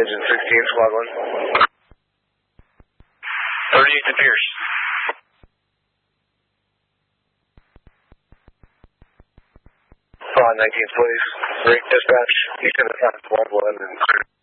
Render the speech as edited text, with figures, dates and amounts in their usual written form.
Engine 16, squad 1. 38 to Pierce. Ron 19, please. Great dispatch. You can have 12 and clear.